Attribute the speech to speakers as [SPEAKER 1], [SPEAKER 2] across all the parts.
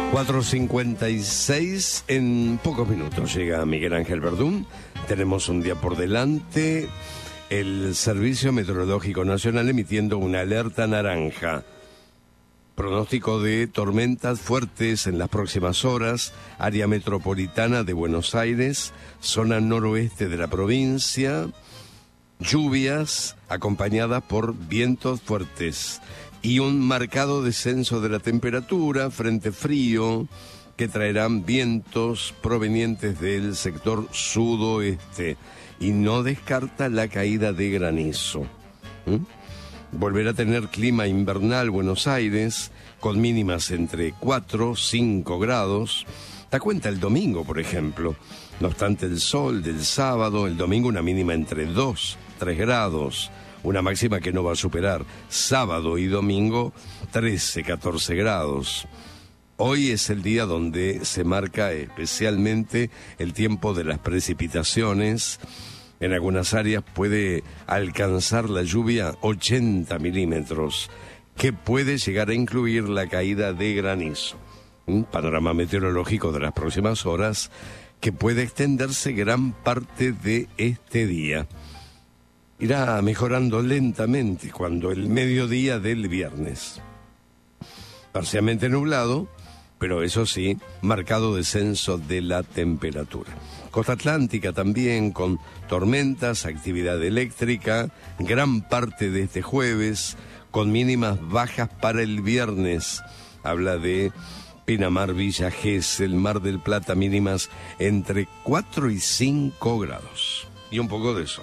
[SPEAKER 1] 4:56, en pocos minutos llega Miguel Ángel Verdún. Tenemos un día por delante. El Servicio Meteorológico Nacional emitiendo una alerta naranja. Pronóstico de tormentas fuertes en las próximas horas, área metropolitana de Buenos Aires, zona noroeste de la provincia, lluvias acompañadas por vientos fuertes y un marcado descenso de la temperatura, frente frío, que traerán vientos provenientes del sector sudoeste y no descarta la caída de granizo. Volverá a tener clima invernal Buenos Aires, con mínimas entre 4 y 5 grados. Da cuenta el domingo, por ejemplo. No obstante el sol del sábado, el domingo una mínima entre 2 y 3 grados. Una máxima que no va a superar sábado y domingo 13, 14 grados. Hoy es el día donde se marca especialmente el tiempo de las precipitaciones. En algunas áreas puede alcanzar la lluvia 80 milímetros, que puede llegar a incluir la caída de granizo. Un panorama meteorológico de las próximas horas que puede extenderse gran parte de este día. Irá mejorando lentamente cuando el mediodía del viernes. Parcialmente nublado, pero eso sí, marcado descenso de la temperatura. Costa Atlántica también con tormentas, actividad eléctrica, gran parte de este jueves, con mínimas bajas para el viernes. Habla de Pinamar, Villa Gesell, Mar del Plata, mínimas entre 4 y 5 grados. Y un poco de sol.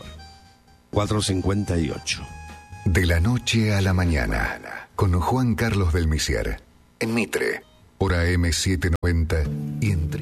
[SPEAKER 1] 4:58.
[SPEAKER 2] De la noche a la mañana, con Juan Carlos del Misier, en Mitre, hora M790 y entre